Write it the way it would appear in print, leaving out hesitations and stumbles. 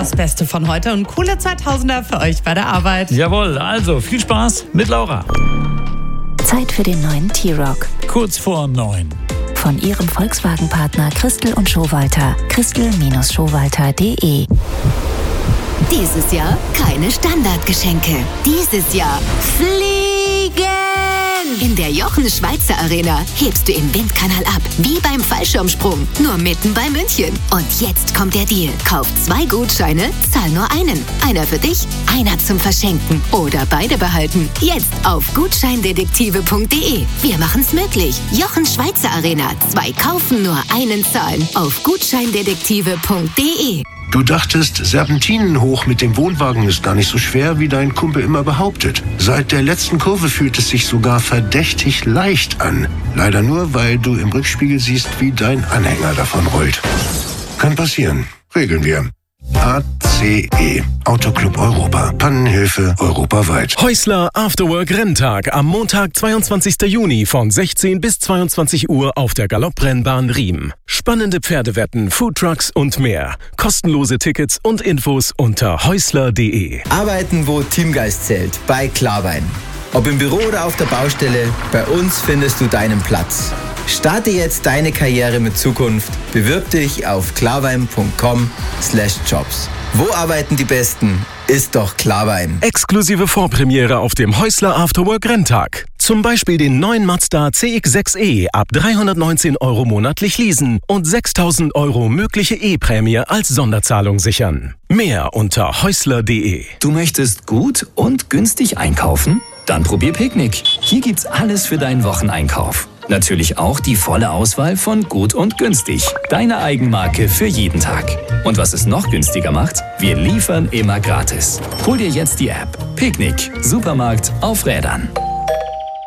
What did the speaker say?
das Beste von heute und coole 2000er für euch bei der Arbeit. Jawohl, also viel Spaß mit Laura. Zeit für den neuen T-Rock. Kurz vor 9. Von Ihrem Volkswagen-Partner Christel und Schowalter. Christel-Schowalter.de. Dieses Jahr keine Standardgeschenke. Dieses Jahr fliegen! In der Jochen Schweizer Arena hebst du im Windkanal ab, wie beim Fallschirmsprung, nur mitten bei München. Und jetzt kommt der Deal. Kauf 2 Gutscheine, zahl nur einen. Einer für dich, einer zum Verschenken oder beide behalten. Jetzt auf gutscheindetektive.de. Wir machen's möglich. Jochen Schweizer Arena. 2 kaufen, nur einen zahlen. Auf gutscheindetektive.de. Du dachtest, Serpentinen hoch mit dem Wohnwagen ist gar nicht so schwer, wie dein Kumpel immer behauptet. Seit der letzten Kurve fühlt es sich sogar verdächtig leicht an. Leider nur, weil du im Rückspiegel siehst, wie dein Anhänger davon rollt. Kann passieren. Regeln wir. ACE. Autoclub Europa. Pannenhilfe europaweit. Häusler Afterwork Renntag am Montag, 22. Juni von 16 bis 22 Uhr auf der Galopprennbahn Riem. Spannende Pferdewetten, Foodtrucks und mehr. Kostenlose Tickets und Infos unter häusler.de. Arbeiten, wo Teamgeist zählt, bei Klarwein. Ob im Büro oder auf der Baustelle, bei uns findest du deinen Platz. Starte jetzt deine Karriere mit Zukunft. Bewirb dich auf klarwein.com/jobs. Wo arbeiten die Besten? Ist doch Klarwein. Exklusive Vorpremiere auf dem Häusler Afterwork Renntag. Zum Beispiel den neuen Mazda CX-6e ab 319 € monatlich leasen und 6.000 € mögliche E-Prämie als Sonderzahlung sichern. Mehr unter häusler.de. Du möchtest gut und günstig einkaufen? Dann probier Picknick. Hier gibt's alles für deinen Wocheneinkauf. Natürlich auch die volle Auswahl von Gut und Günstig. Deine Eigenmarke für jeden Tag. Und was es noch günstiger macht? Wir liefern immer gratis. Hol dir jetzt die App. Picknick. Supermarkt auf Rädern.